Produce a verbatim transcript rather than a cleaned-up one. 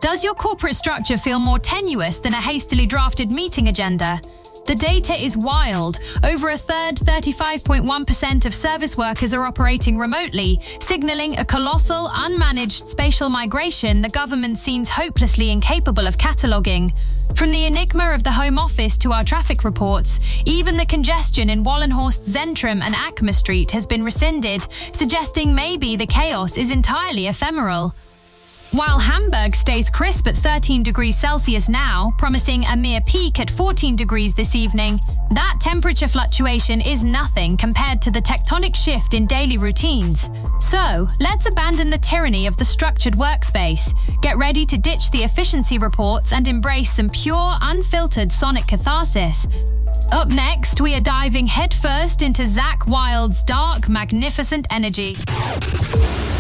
Does your corporate structure feel more tenuous than a hastily drafted meeting agenda? The data is wild. Over a third, thirty-five point one percent of service workers are operating remotely, signaling a colossal, unmanaged spatial migration the government seems hopelessly incapable of cataloguing. From the enigma of the Home Office to our traffic reports, even the congestion in Wallenhorst Zentrum and Acma Street has been rescinded, suggesting maybe the chaos is entirely ephemeral. While Hamburg stays crisp at thirteen degrees Celsius now, promising a mere peak at fourteen degrees this evening, that temperature fluctuation is nothing compared to the tectonic shift in daily routines. So, let's abandon the tyranny of the structured workspace, get ready to ditch the efficiency reports and embrace some pure, unfiltered sonic catharsis. Up next, we are diving headfirst into Zakk Wylde's dark, magnificent energy.